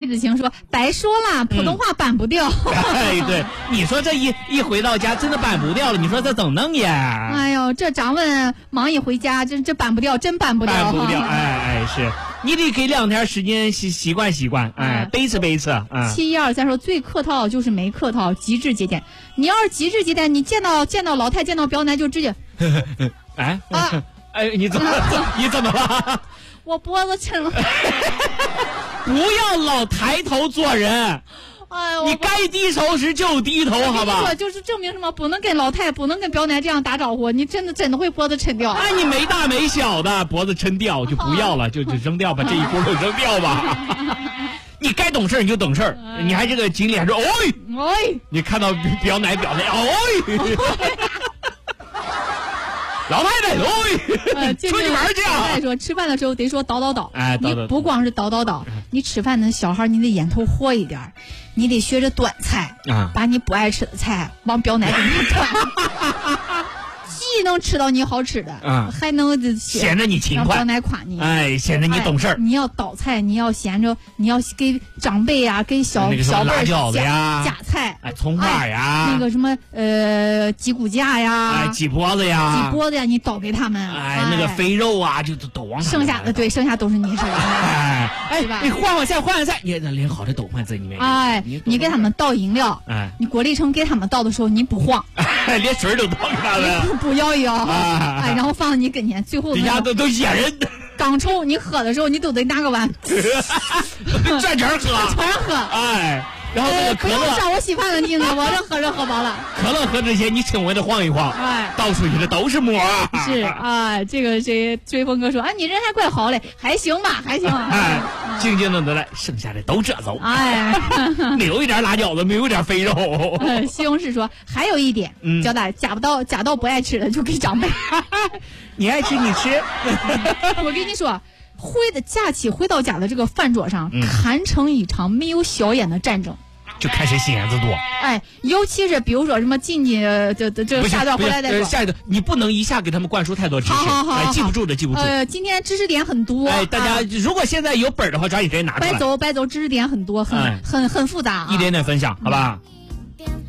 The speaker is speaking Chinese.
子晴说：“白说了，普通话搬不掉。 哎，对，你说这一回到家，真的搬不掉了。你说这怎么弄呀？ 哎呦，这张文忙一回家，这搬不掉，真搬不掉。 搬不掉，哎，是你得给2天时间习惯习惯，哎，背刺。 7123说最客套就是没客套，极致节俭。你要是极致节俭，你见到老太见到表奶就直接， 哎，你怎么了？ 我脖子抻了。 不要老抬头做人。 哎呦， 你该低头时就低头，好吧？ 就是证明什么？不能跟老太，不能跟表奶这样打招呼，你真的会脖子抻掉。 哎，你没大没小的，脖子抻掉就不要了，就扔掉吧，这一锅就扔掉吧。你该懂事你就懂事，你还这个紧脸说，你看到表奶，老太太，出去玩去啊！ 说吃饭的时候得说叨， 哎， 你不光是叨，你吃饭的小孩你得眼头活一点，你得学着端菜，把你不爱吃的菜往表奶里面端，既能吃到你好吃的，还能显得你勤快， 让表奶夸你， 哎，显得你懂事。 你要倒菜，你要闲着，你要给长辈呀，给小辈夹菜， 哎，葱花呀， 那个什么鸡骨架呀， 哎，鸡脖子呀， 你倒给他们， 哎，那个肥肉啊，就都往剩下的剩下都是你吃的， 哎，你换换菜，你连好的都换在里面， 哎，你给他们倒饮料， 哎， 你郭立成给他们倒的时候你不晃， 连水都倒给他们， 不摇一摇，哎，然后放到你跟前，最后底下都噎人。 刚抽你喝的时候，你都得拿个碗转圈喝，哎，然后那个可乐， 不用上我稀饭的劲了，我这喝饱了。 可乐喝之前，你轻微的晃一晃，哎，倒出去的都是沫。 是啊，这个谁追风哥说，哎，你人还怪好嘞，还行吧，还行。 哎，静静的得来，剩下的都这走。 哎， 没有一点辣椒子，没有一点肥肉。 西红柿说还有一点，叫他夹到不爱吃的就给长辈。 你爱吃你吃。 我跟你说，假期回到家的这个饭桌上，堪称一场没有硝烟的战争。 就看谁心眼子多。 哎，尤其是比如说什么进这下段回来再说。 下一段你不能一下给他们灌输太多知识， 好， 记不住的记不住。 今天知识点很多。 哎，大家如果现在有本的话，抓紧时间拿出来。 白走，知识点很多，很复杂， 一点点分享，好吧？